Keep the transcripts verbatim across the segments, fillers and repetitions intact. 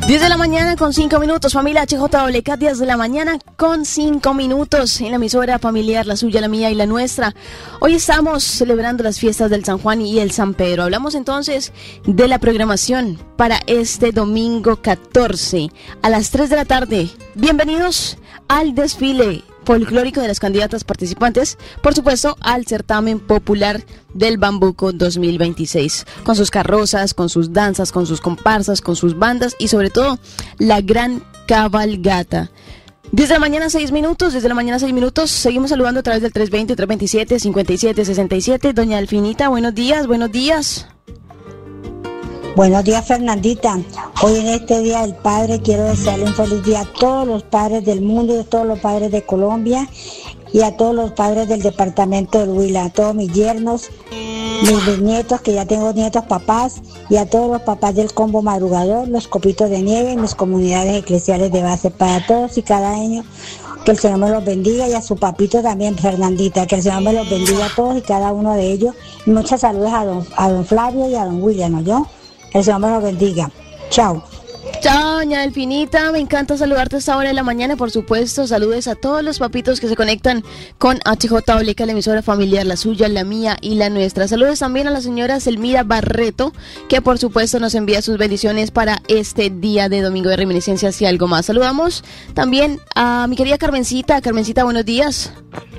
diez de la mañana con cinco minutos, familia H J W K, diez de la mañana con cinco minutos en la emisora familiar, la suya, la mía y la nuestra. Hoy estamos celebrando las fiestas del San Juan y el San Pedro. Hablamos entonces de la programación para este domingo catorce a las tres de la tarde. Bienvenidos al desfile folclórico de las candidatas participantes, por supuesto, al certamen popular del Bambuco dos mil veintiséis, con sus carrozas, con sus danzas, con sus comparsas, con sus bandas y sobre todo la gran cabalgata. Desde la mañana seis minutos, desde la mañana seis minutos, seguimos saludando a través del tres veinte, tres veintisiete, cincuenta y siete sesenta y siete. Doña Alfinita, buenos días, buenos días. Buenos días, Fernandita. Hoy en este Día del Padre quiero desearle un feliz día a todos los padres del mundo y a todos los padres de Colombia y a todos los padres del departamento del Huila, a todos mis yernos, mis bisnietos, que ya tengo nietos papás, y a todos los papás del combo madrugador, los copitos de nieve y mis comunidades eclesiales de base, para todos y cada año. Que el Señor me los bendiga, y a su papito también, Fernandita, que el Señor me los bendiga a todos y cada uno de ellos. Y muchas saludos a don, a don Flavio y a don William, ¿no yo? El Señor me los bendiga. Chao. Chao, doña Delfinita, me encanta saludarte a esta hora de la mañana, por supuesto. Saludes a todos los papitos que se conectan con H J W K, la emisora familiar, la suya, la mía y la nuestra. Saludos también a la señora Selmira Barreto, que por supuesto nos envía sus bendiciones para este día de domingo de reminiscencias y algo más. Saludamos también a mi querida Carmencita. Carmencita, buenos días.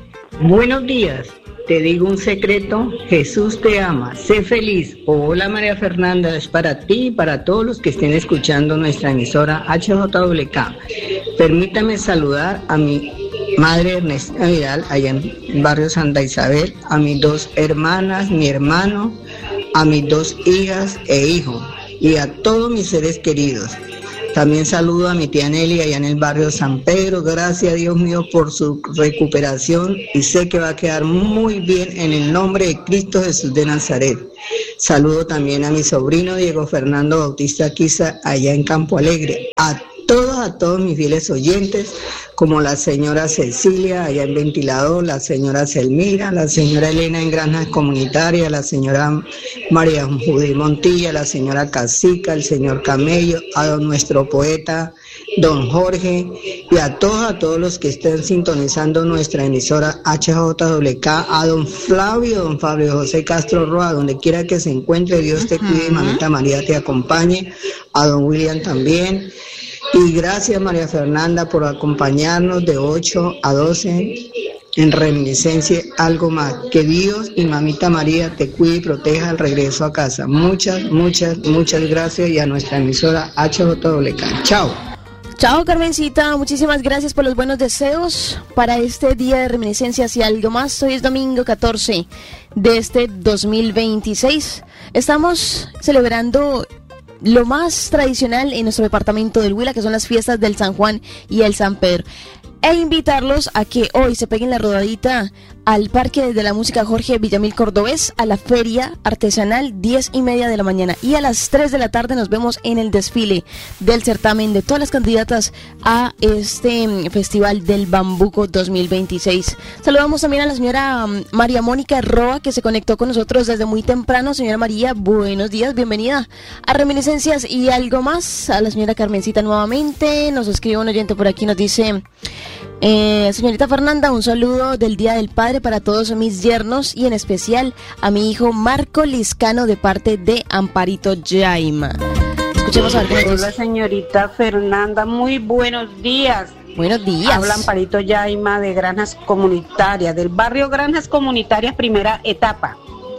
Buenos días. Te digo un secreto, Jesús te ama, sé feliz. Hola María Fernanda, es para ti y para todos los que estén escuchando nuestra emisora H J W K. Permítame saludar a mi madre Ernestina Vidal, allá en barrio Santa Isabel, a mis dos hermanas, mi hermano, a mis dos hijas e hijo, y a todos mis seres queridos. También saludo a mi tía Nelly allá en el barrio San Pedro. Gracias, Dios mío, por su recuperación, y sé que va a quedar muy bien en el nombre de Cristo Jesús de Nazaret. Saludo también a mi sobrino Diego Fernando Bautista Quiza allá en Campo Alegre. A todos, a todos mis fieles oyentes, como la señora Cecilia allá en Ventilador, la señora Selmira, la señora Elena en Granjas Comunitarias, la señora María Judy Montilla, la señora Casica, el señor Camello, a don nuestro poeta don Jorge, y a todos, a todos los que estén sintonizando nuestra emisora H J W K, a don Flavio, don Fabio José Castro Roa, donde quiera que se encuentre, Dios te cuide y mamita María te acompañe, a don William también. Y gracias, María Fernanda, por acompañarnos de ocho a doce en reminiscencia, algo más. Que Dios y mamita María te cuide y proteja al regreso a casa. Muchas, muchas, muchas gracias, y a nuestra emisora H J W K. Chao. Chao, Carmencita, muchísimas gracias por los buenos deseos para este día de reminiscencias y algo más. Hoy es domingo catorce de este dos mil veintiséis. Estamos celebrando lo más tradicional en nuestro departamento del Huila, que son las fiestas del San Juan y el San Pedro. E invitarlos a que hoy se peguen la rodadita al Parque de la Música Jorge Villamil Cordobés, a la Feria Artesanal, diez y media de la mañana. Y a las tres de la tarde nos vemos en el desfile del certamen de todas las candidatas a este Festival del Bambuco dos mil veintiséis. Saludamos también a la señora María Mónica Roa, que se conectó con nosotros desde muy temprano. Señora María, buenos días, bienvenida a Reminiscencias y algo más. A la señora Carmencita nuevamente, nos escribe un oyente por aquí, nos dice... Eh, señorita Fernanda, un saludo del Día del Padre para todos mis yernos y en especial a mi hijo Marco Liscano de parte de Amparito Yaima. Escuchemos a ver. Hola, señorita Fernanda, muy buenos días. Buenos días. Habla Amparito Yaima de Granjas Comunitarias, del barrio Granjas Comunitarias, primera etapa.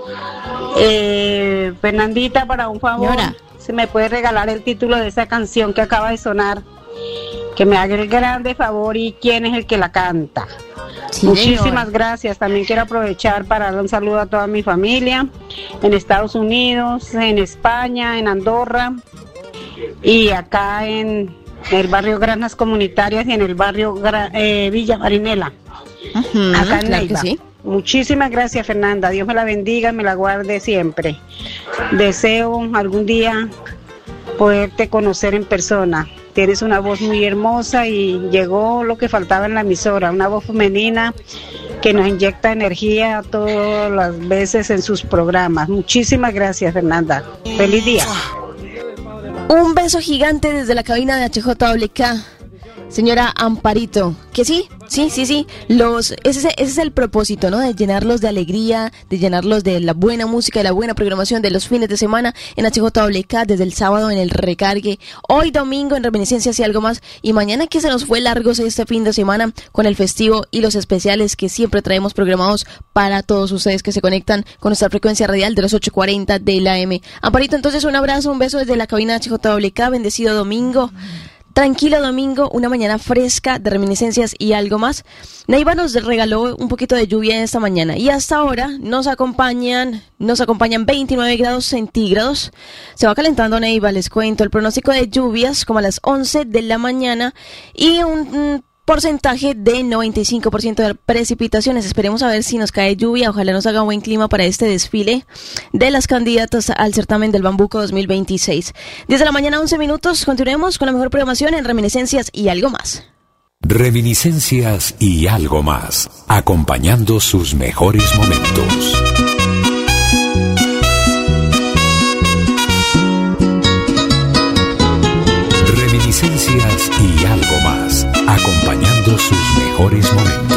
Eh, Fernandita, para un favor, Señora. ¿Se me puede regalar el título de esa canción que acaba de sonar? Que me haga el grande favor, y quién es el que la canta. Sí, muchísimas señor. Gracias. También quiero aprovechar para dar un saludo a toda mi familia en Estados Unidos, en España, en Andorra y acá en el barrio Granjas Comunitarias y en el barrio eh, Villa Marinela, uh-huh, acá en Neiva. Sí. Muchísimas gracias, Fernanda. Dios me la bendiga, me la guarde siempre. Deseo algún día poderte conocer en persona. Tienes una voz muy hermosa y llegó lo que faltaba en la emisora, una voz femenina que nos inyecta energía todas las veces en sus programas. Muchísimas gracias, Fernanda. Feliz día. Un beso gigante desde la cabina de H J W K. Señora Amparito, que sí, sí, sí, sí, los, ese, ese es el propósito, ¿no? De llenarlos de alegría, de llenarlos de la buena música, de la buena programación de los fines de semana en H J W K, desde el sábado en el recargue, hoy domingo en Reminiscencias y algo más, y mañana que se nos fue largos este fin de semana con el festivo y los especiales que siempre traemos programados para todos ustedes que se conectan con nuestra frecuencia radial de los ocho cuarenta de la A M. Amparito, entonces un abrazo, un beso desde la cabina de H J W K, bendecido domingo. Tranquilo domingo, una mañana fresca de reminiscencias y algo más. Neiva nos regaló un poquito de lluvia esta mañana y hasta ahora nos acompañan, nos acompañan veintinueve grados centígrados. Se va calentando Neiva, les cuento. El pronóstico de lluvias como a las once de la mañana y un, un porcentaje de noventa y cinco por ciento de precipitaciones. Esperemos a ver si nos cae lluvia. Ojalá nos haga buen clima para este desfile de las candidatas al certamen del Bambuco dos mil veintiséis. Desde la mañana, once minutos. Continuemos con la mejor programación en Reminiscencias y algo más. Reminiscencias y algo más. Acompañando sus mejores momentos. Reminiscencias y algo más. Acompañando sus mejores momentos.